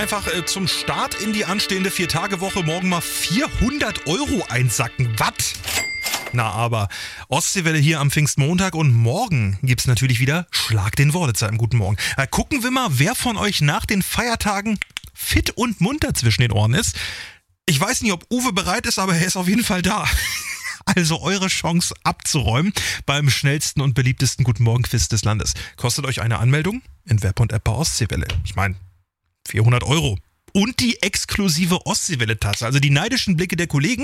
einfach zum Start in die anstehende 4-Tage-Woche morgen mal 400 € einsacken. Was? Na aber, Ostseewelle hier am Pfingstmontag und morgen gibt's natürlich wieder Schlag den Wurlitzer im Guten Morgen. Gucken wir mal, wer von euch nach den Feiertagen fit und munter zwischen den Ohren ist. Ich weiß nicht, ob Uwe bereit ist, aber er ist auf jeden Fall da. Also eure Chance abzuräumen beim schnellsten und beliebtesten Guten Morgen-Quiz des Landes. Kostet euch eine Anmeldung in Web und App bei Ostseewelle. Ich meine, 400 €. Und die exklusive Ostseewelle-Tasse. Also die neidischen Blicke der Kollegen